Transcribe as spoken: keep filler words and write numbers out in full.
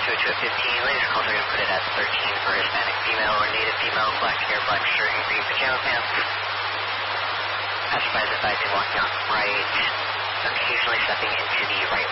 two two fifteen, latest calls are going to put it at thirteen for Hispanic female or native female, black hair, black shirt, and green pajama pants. Passersby is advising walking on right, occasionally stepping into the right